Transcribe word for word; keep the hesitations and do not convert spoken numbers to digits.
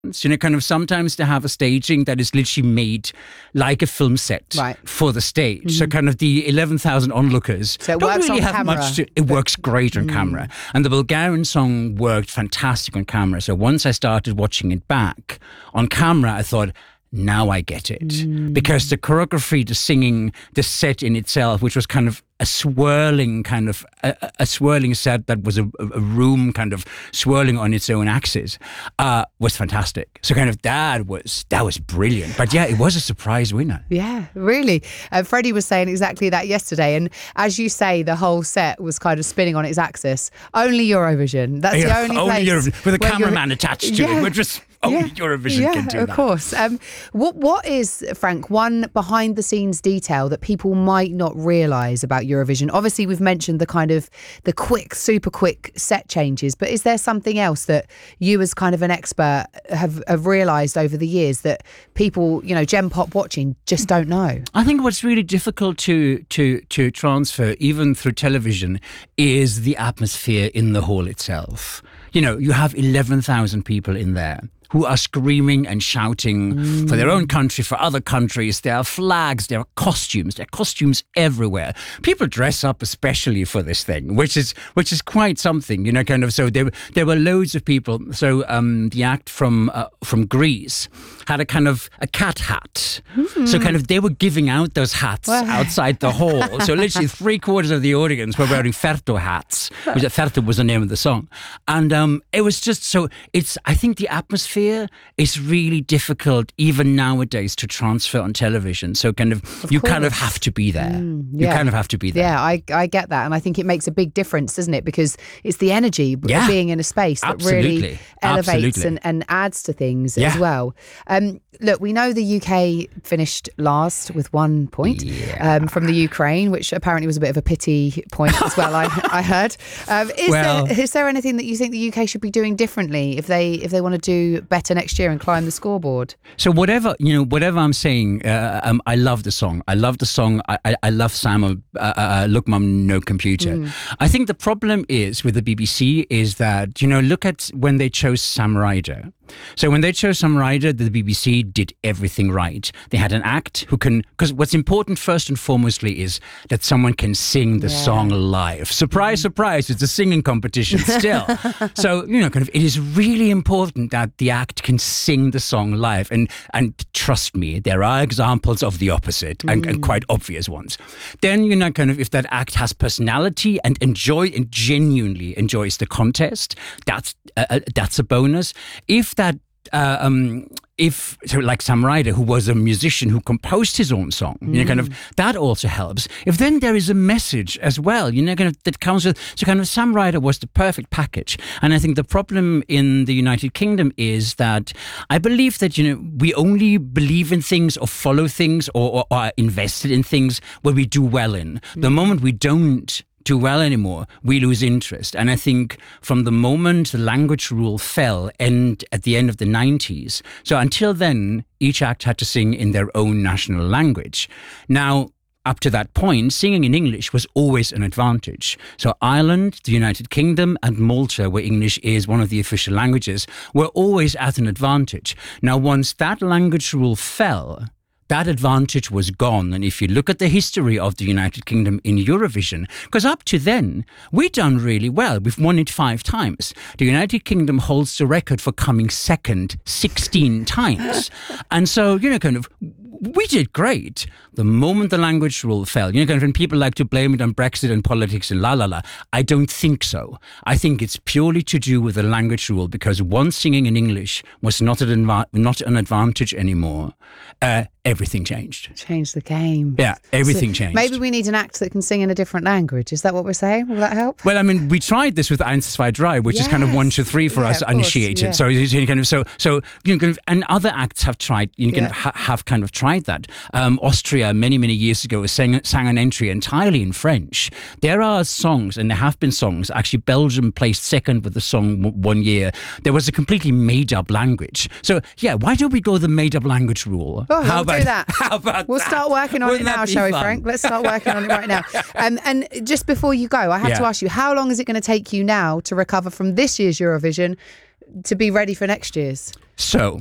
You know, kind of sometimes they have a staging that is literally made like a film set right. for the stage. Mm-hmm. So kind of the eleven thousand onlookers so it don't works really on have camera, much to... It but... works great on mm. camera. And the Bulgarian song worked fantastic on camera. So once I started watching it back on camera, I thought... Now I get it. Mm. Because the choreography, the singing, the set in itself, which was kind of a swirling kind of, a, a swirling set that was a, a room kind of swirling on its own axis, uh, was fantastic. So kind of that was, that was brilliant. But yeah, it was a surprise winner. Yeah, really. Uh, Freddie was saying exactly that yesterday. And as you say, the whole set was kind of spinning on its axis. Only Eurovision. That's yeah, the only, only place. Eurovision, with a cameraman attached to yeah. it, which was... Only yeah. Eurovision yeah, can do of that. Of course. Um, what What is, Frank, one behind-the-scenes detail that people might not realise about Eurovision? Obviously, we've mentioned the kind of the quick, super quick set changes, but is there something else that you as kind of an expert have, have realised over the years that people, you know, Gen Pop watching just don't know? I think what's really difficult to, to, to transfer, even through television, is the atmosphere in the hall itself. You know, you have eleven thousand people in there who are screaming and shouting mm. for their own country, for other countries. There are flags, there are costumes, there are costumes everywhere. People dress up especially for this thing, which is which is quite something, you know, kind of. So there, there were loads of people. So um, the act from uh, from Greece had a kind of a cat hat. Mm. So kind of they were giving out those hats well. outside the hall. So literally three quarters of the audience were wearing Ferto hats, which Ferto was the name of the song. And um, it was just so, it's, I think the atmosphere is really difficult even nowadays to transfer on television. So kind of, of you course. kind of have to be there. Mm, yeah. You kind of have to be there. Yeah, I, I get that. And I think it makes a big difference, doesn't it? Because it's the energy yeah. of being in a space that Absolutely. really elevates and, and adds to things yeah. as well. Um, look, we know the U K finished last with one point yeah. um, from the Ukraine, which apparently was a bit of a pity point as well, I, I heard. Um, is, well, there, is there anything that you think the U K should be doing differently if they if they want to do better next year and climb the scoreboard? So whatever, you know, whatever I'm saying, uh, um, I love the song. I love the song. I, I, I love Sam, uh, uh, Look Mum, No Computer. Mm. I think the problem is with the B B C is that, you know, look at when they chose Sam Ryder. So when they chose Sam Ryder, the B B C did everything right. They had an act who can, because what's important first and foremostly is that someone can sing the yeah. song live. Surprise, mm. surprise, it's a singing competition still. So, you know, kind of, it is really important that the act can sing the song live. And and trust me, there are examples of the opposite mm. and, and quite obvious ones. Then, you know, kind of, if that act has personality and enjoy and genuinely enjoys the contest, that's uh, that's a bonus. If that Uh, um, if so like Sam Ryder, who was a musician who composed his own song, mm. you know, kind of that also helps. If then there is a message as well, you know, kind of that comes with. So kind of Sam Ryder was the perfect package, and I think the problem in the United Kingdom is that I believe that, you know, we only believe in things or follow things or, or, or are invested in things where we do well in. Mm. The moment we don't do well anymore, we lose interest. And I think from the moment the language rule fell and at the end of the nineties, so until then, each act had to sing in their own national language. Now, up to that point, singing in English was always an advantage. So Ireland, the United Kingdom, and Malta, where English is one of the official languages, were always at an advantage. Now, once that language rule fell, that advantage was gone. And if you look at the history of the United Kingdom in Eurovision, because up to then, we've done really well. We've won it five times. The United Kingdom holds the record for coming second sixteen times. And so, you know, kind of, we did great. The moment the language rule fell, you know, kind of, when people like to blame it on Brexit and politics and la la la, I don't think so. I think it's purely to do with the language rule, because once singing in English was not an, adva- not an advantage anymore, uh, everything changed. Changed the game. Yeah, everything so changed. Maybe we need an act that can sing in a different language. Is that what we're saying? Will that help? Well, I mean, we tried this with Eins, Zwei, Drei, which yes. is kind of one, two, three for yeah, us, initiated. Yeah. So, you kind of, so, so you know, kind of, and other acts have tried, you know, kind yeah. of ha- have kind of tried that. Um, Austria, many, many years ago, sang, sang an entry entirely in French. There are songs, and there have been songs. Actually, Belgium placed second with the song w- one year. There was a completely made-up language. So, yeah, why don't we go the made-up language rule? Oh, how about do that? How about we'll that? start working on Wouldn't it now, shall we, Frank? Let's start working on it right now. Um, and just before you go, I have yeah. to ask you, how long is it going to take you now to recover from this year's Eurovision to be ready for next year's? So